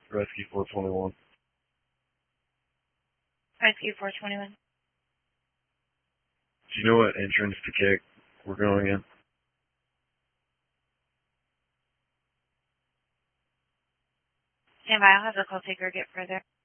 Rescue 421. Rescue 421. Do you know what entrance to kick we're going in? Stand by, I'll have the call taker get further.